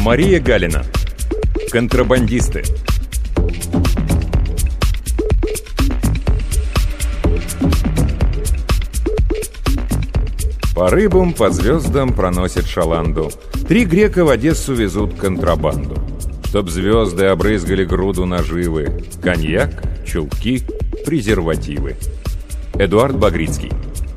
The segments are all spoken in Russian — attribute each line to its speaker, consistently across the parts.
Speaker 1: Мария Галина. Контрабандисты. По рыбам, по звездам проносит шаланду. 3 грека в Одессу везут контрабанду. Чтоб звезды обрызгали груду наживы. Коньяк, чулки, презервативы. Эдуард Багрицкий.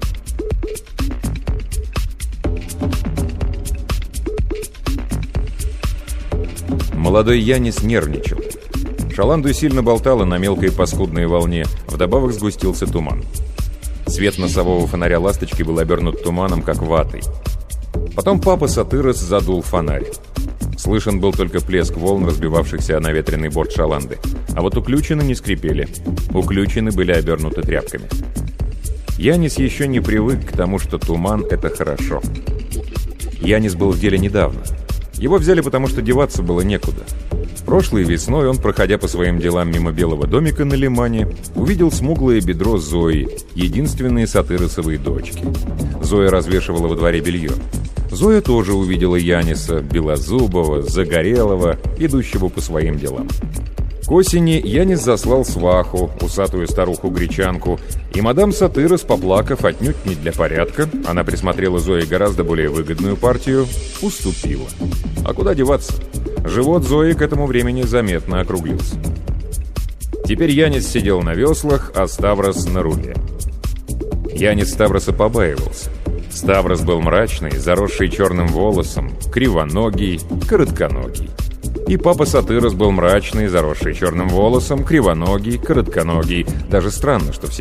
Speaker 1: Молодой Янис нервничал. Шаланду сильно болтало на мелкой паскудной волне. Вдобавок сгустился туман. Свет носового фонаря «Ласточки» был обернут туманом, как ватой. Потом папа Сатырос задул фонарь. Слышен был только плеск волн, разбивавшихся о наветренный борт шаланды. А вот уключины не скрипели. Уключины были обернуты тряпками. Янис еще не привык к тому, что туман — это хорошо. Янис был в деле недавно. Его взяли, потому что деваться было некуда. Прошлой весной он, проходя по своим делам мимо белого домика на лимане, увидел смуглое бедро Зои, единственной Сатыросовой дочки. Зоя развешивала во дворе белье. Зоя тоже увидела Яниса, белозубого, загорелого, идущего по своим делам. К осени Янис заслал сваху, усатую старуху-гречанку, и мадам Сатырос, поплакав отнюдь не для порядка, она присмотрела Зое гораздо более выгодную партию, уступила. А куда деваться? Живот Зои к этому времени заметно округлился. Теперь Янис сидел на веслах, а Ставрос на руле. Янис Ставроса побаивался. Ставрос был мрачный, заросший черным волосом, кривоногий, коротконогий. И папа Сатырос был мрачный, заросший черным волосом, кривоногий, коротконогий. Даже странно, что все